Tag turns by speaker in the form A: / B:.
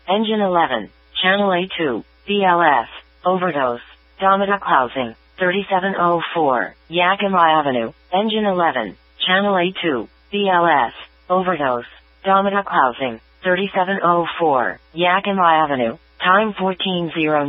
A: Engine 11, Channel A2, BLS, overdose, Domiduk Housing, 3704, Yakima Avenue, Engine 11, Channel A2, BLS, overdose, Domiduk Housing, 3704, Yakima Avenue, time 14:09.